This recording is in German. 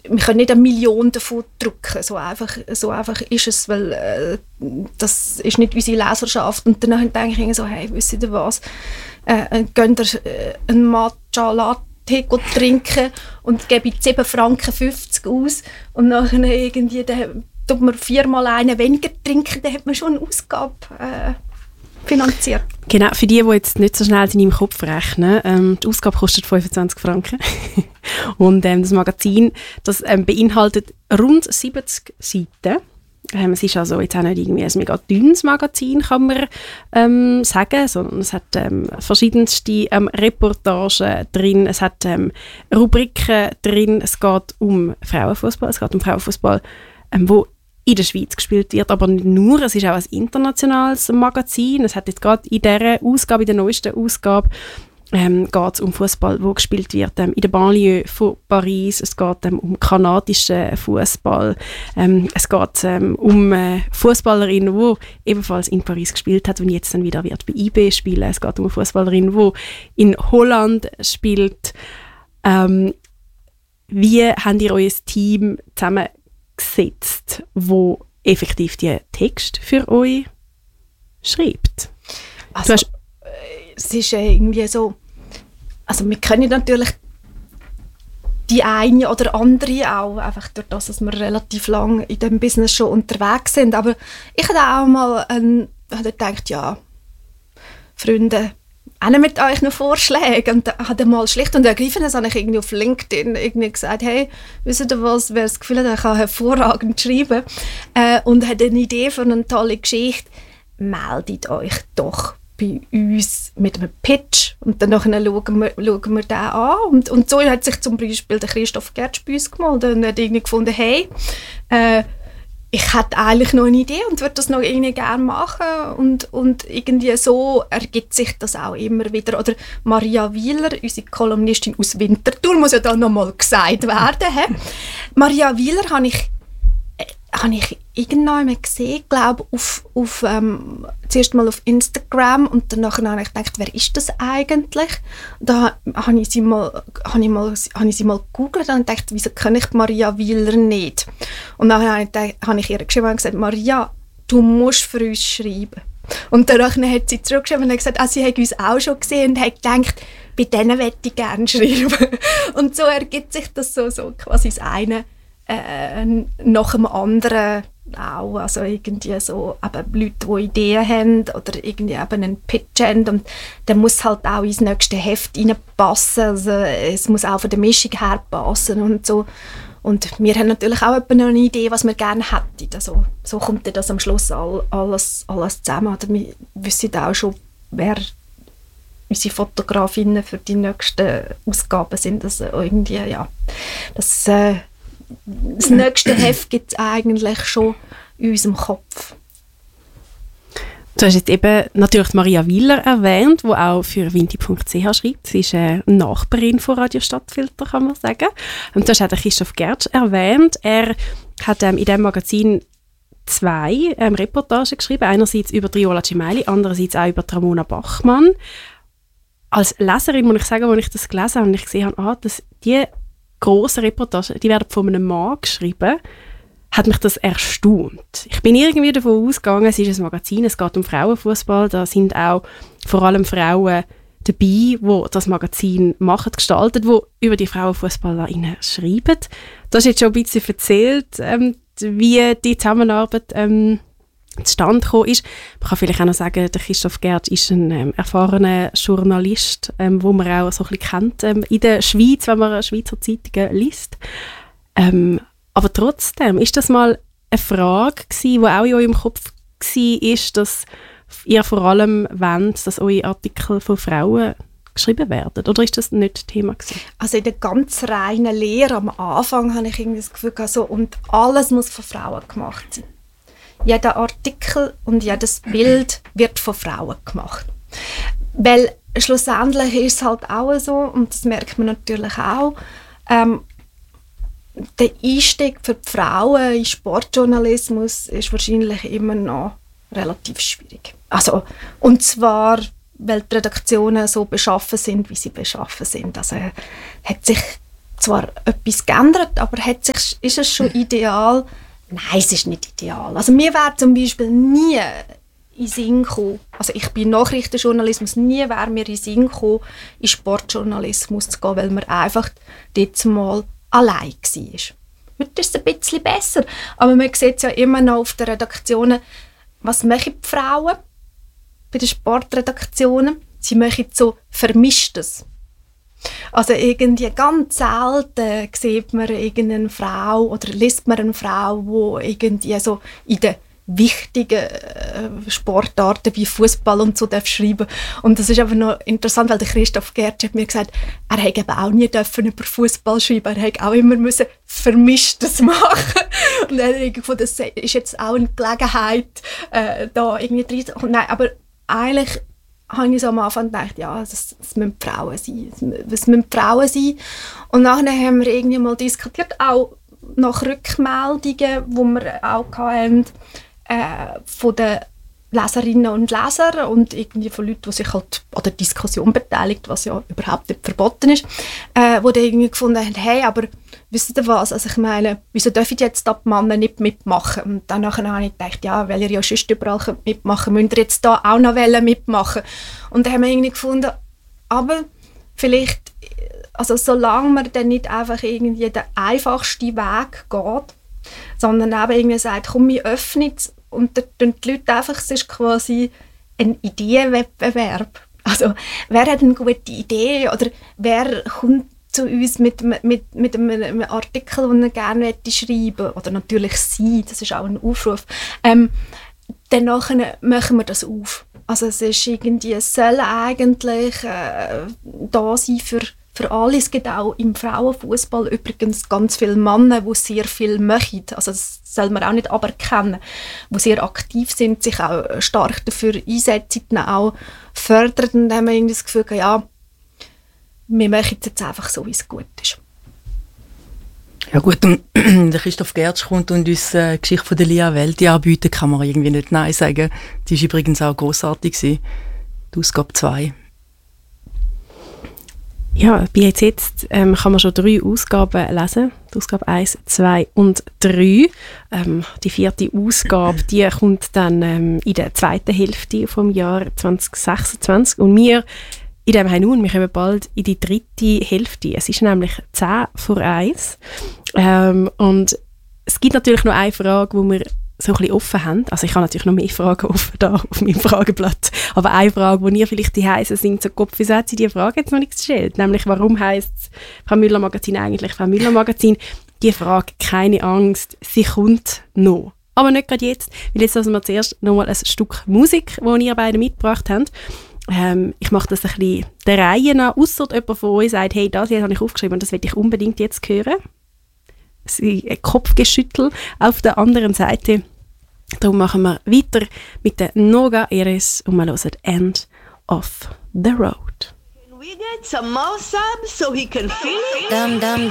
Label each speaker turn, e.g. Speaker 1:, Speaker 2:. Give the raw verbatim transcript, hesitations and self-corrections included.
Speaker 1: wir können nicht eine Million davon drucken, so einfach, so einfach ist es, weil äh, das ist nicht unsere Leserschaft. Und dann denke ich so, hey, wisst ihr was, äh, gehen ihr äh, einen Matcha Latte trinken und gebe sieben Franken fünfzig aus und nachher irgendwie, dann tut man viermal einen weniger trinken, dann hat man schon eine Ausgabe äh, finanziert.
Speaker 2: Genau, für die, die jetzt nicht so schnell in meinem Kopf rechnen, ähm, die Ausgabe kostet fünfundzwanzig Franken. Und ähm, das Magazin, das ähm, beinhaltet rund siebzig Seiten. Ähm, es ist also jetzt auch nicht irgendwie ein mega dünnes Magazin, kann man ähm, sagen, sondern es hat ähm, verschiedenste ähm, Reportagen drin, es hat ähm, Rubriken drin, es geht um Frauenfußball, es geht um Frauenfußball, ähm, wo in der Schweiz gespielt wird, aber nicht nur, es ist auch ein internationales Magazin. Es hat jetzt gerade in dieser Ausgabe, in der neuesten Ausgabe, ähm, geht es um Fußball, wo gespielt wird ähm, in der Banlieue von Paris. Es geht ähm, um kanadischen Fußball. Ähm, es geht ähm, um eine Fußballerin, die ebenfalls in Paris gespielt hat und jetzt dann wieder wird bei I B spielen. Es geht um eine Fußballerin, die in Holland spielt. Ähm, wie habt ihr euer Team zusammen gesetzt, wo effektiv die Text für euch schreibt?
Speaker 1: Also, hast, es ist irgendwie so, also wir können natürlich die eine oder andere auch, einfach durch das, dass wir relativ lange in diesem Business schon unterwegs sind, aber ich hatte auch mal ein, hatte gedacht, ja, Freunde, auch mit euch noch Vorschläge. Und da hat er mal schlicht und ergreifend, das habe ich irgendwie auf LinkedIn irgendwie gesagt, hey, wisst ihr was, wer das Gefühl hat, er kann hervorragend schreiben äh, und hat eine Idee für eine tolle Geschichte, meldet euch doch bei uns mit einem Pitch und dann schauen wir, schauen wir den an. Und, und so hat sich zum Beispiel der Christoph Gertsch bei uns gemeldet und hat irgendwie gefunden, hey, äh, ich hätte eigentlich noch eine Idee und würde das noch irgendwie gerne machen. Und, und irgendwie so ergibt sich das auch immer wieder. Oder Maria Wieler, unsere Kolumnistin aus Winterthur, muss ja da noch mal gesagt werden. He? Maria Wieler habe ich, äh, habe ich irgendwann gesehen, glaube auf, auf ähm, zuerst mal auf Instagram und danach habe ich gedacht, wer ist das eigentlich? Da habe ich sie mal, habe ich mal, habe ich sie mal gegoogelt und gedacht, wieso kenne ich Maria Wieler nicht? Und dann habe ich, habe ich ihr geschrieben und gesagt, Maria, du musst für uns schreiben. Und danach hat sie zurückgeschrieben und gesagt, ah, sie hat uns auch schon gesehen und hat gedacht, bei denen möchte ich gerne schreiben. Und so ergibt sich das so, so quasi das eine äh, nach dem anderen auch, also irgendwie so eben Leute, die Ideen haben oder irgendwie eben einen Pitch haben und dann muss halt auch ins nächste Heft reinpassen, also es muss auch von der Mischung her passen und so. Und wir haben natürlich auch eine Idee, was wir gerne hätten. Also, so kommt dann das am Schluss all, alles, alles zusammen. Oder wir wissen auch schon, wer unsere Fotografinnen für die nächsten Ausgaben sind. Also irgendwie, ja, das, äh, das nächste Heft gibt es eigentlich schon in unserem Kopf.
Speaker 2: Du hast jetzt eben natürlich Maria Wieler erwähnt, die auch für winti punkt c h schreibt. Sie ist eine Nachbarin von Radio Stadtfilter, kann man sagen. Und du hast auch Christoph Gertsch erwähnt. Er hat ähm, in diesem Magazin zwei ähm, Reportagen geschrieben. Einerseits über Riola Gemelli, andererseits auch über Ramona Bachmann. Als Leserin muss ich sagen, als ich das gelesen habe und ich gesehen habe, ah, dass die grossen Reportagen, die werden von einem Mann geschrieben, hat mich das erstaunt. Ich bin irgendwie davon ausgegangen, es ist ein Magazin, es geht um Frauenfußball, da sind auch vor allem Frauen dabei, die das Magazin machen, gestaltet, die über die Frauenfußballerinnen schreiben. Du hast jetzt schon ein bisschen erzählt, ähm, wie die Zusammenarbeit ähm, zustande gekommen ist. Man kann vielleicht auch noch sagen, der Christoph Gertsch ist ein ähm, erfahrener Journalist, ähm, wo man auch so ein bisschen kennt ähm, in der Schweiz, wenn man Schweizer Zeitungen liest. Ähm, Aber trotzdem, ist das mal eine Frage gewesen, die auch in eurem Kopf war, ist, dass ihr vor allem wollt, dass eure Artikel von Frauen geschrieben werden? Oder ist das nicht Thema gewesen?
Speaker 1: Also in der ganz reinen Lehre am Anfang habe ich irgendwie das Gefühl gehabt, so, und alles muss von Frauen gemacht sein. Jeder Artikel und jedes Bild wird von Frauen gemacht. Weil schlussendlich ist es halt auch so, und das merkt man natürlich auch, ähm, der Einstieg für die Frauen in Sportjournalismus ist wahrscheinlich immer noch relativ schwierig. Also, und zwar, weil die Redaktionen so beschaffen sind, wie sie beschaffen sind. Also hat sich zwar etwas geändert, aber hat sich, ist es schon ideal? Nein, es ist nicht ideal. Also mir wäre zum Beispiel nie in den Sinn gekommen, also ich bin Nachrichtenjournalismus, nie wäre mir in den Sinn gekommen, in Sportjournalismus zu gehen, weil man einfach dort mal allein war. Heute ist es ein bisschen besser, aber man sieht es ja immer noch auf den Redaktionen, was machen die Frauen bei den Sportredaktionen? Sie machen so Vermischtes. Also irgendwie ganz selten sieht man irgendeine Frau oder liest man eine Frau, die irgendwie so in den wichtigen Sportarten wie Fußball und so darf schreiben. Und das ist aber noch interessant, weil der Christoph Gertsch hat mir gesagt, er hätte eben auch nie dürfen über Fußball schreiben, er hätte auch immer müssen Vermischtes machen. Und er hat gefunden, das ist jetzt auch eine Gelegenheit, äh, da irgendwie reinzukommen. Nein, aber eigentlich habe ich so am Anfang gedacht, ja, das, das müssen Frauen sein. Das müssen Frauen sein. Und nachher haben wir irgendwie mal diskutiert, auch nach Rückmeldungen, die wir auch hatten, äh, von den Leserinnen und Lesern und irgendwie von Leuten, die sich halt an der Diskussion beteiligt, was ja überhaupt nicht verboten ist, äh, die dann irgendwie gefunden haben, hey, aber wisst ihr was, also ich meine, wieso dürfen jetzt da die Männer nicht mitmachen? Und dann habe ich gedacht, ja, weil ihr ja sonst überall mitmachen könnt, müsst ihr jetzt da auch noch mitmachen. Und dann haben wir irgendwie gefunden, aber vielleicht, also solange man dann nicht einfach irgendwie den einfachsten Weg geht, sondern eben irgendwie sagt, komm, wir öffnen es und dann tun die Leute einfach, es ist quasi ein Ideenwettbewerb. Also, wer hat eine gute Idee oder wer kommt zu uns mit, mit, mit einem Artikel, den er gerne schreiben möchte, oder natürlich sie, das ist auch ein Aufruf, ähm, dann nachher machen wir das auf. Also es ist irgendwie, es soll eigentlich äh, da sein für, für alle. Es gibt auch im Frauenfußball übrigens ganz viele Männer, die sehr viel machen. Also das soll man auch nicht aberkennen, die sehr aktiv sind, sich auch stark dafür einsetzen, auch fördern. Und dann haben wir irgendwie das Gefühl, ja, wir machen es jetzt einfach so, wie es gut ist.
Speaker 3: Ja gut, und der Christoph Gertsch kommt und uns äh, die Geschichte von der Lia Welti anbieten, kann man irgendwie nicht Nein sagen. Die war übrigens auch grossartig, die Ausgabe zwei.
Speaker 2: Ja, bei jetzt, jetzt ähm, kann man schon drei Ausgaben lesen. Die Ausgabe eins, zwei und drei. Ähm, die vierte Ausgabe, die kommt dann ähm, in der zweiten Hälfte vom Jahr zwanzig sechsundzwanzig. Und wir in dem haben nun, wir kommen bald in die dritte Hälfte. Es ist nämlich zehn vor eins. Ähm, und es gibt natürlich noch eine Frage, die wir so ein bisschen offen haben. Also ich habe natürlich noch mehr Fragen offen da auf meinem Frageblatt. Aber eine Frage, die ihr vielleicht die heißen sind, so Kopf, wieso hat sie diese Frage jetzt noch nicht gestellt? Nämlich, warum heisst es Frau Müller-Magazin eigentlich Frau Müller-Magazin? Die Frage, keine Angst, sie kommt noch. Aber nicht gerade jetzt, weil jetzt lassen wir zuerst noch mal ein Stück Musik, das ihr beide mitgebracht habt. Ähm, ich mache das ein bisschen der Reihe nach, ausser jemand von euch sagt, hey, das hier habe ich aufgeschrieben und das will ich unbedingt jetzt hören. Ein Kopfgeschüttel auf der anderen Seite. Darum machen wir weiter mit der Noga Eres und wir hören End of the Road.
Speaker 4: Can we get some more subs so he can feel it?
Speaker 5: Dum dum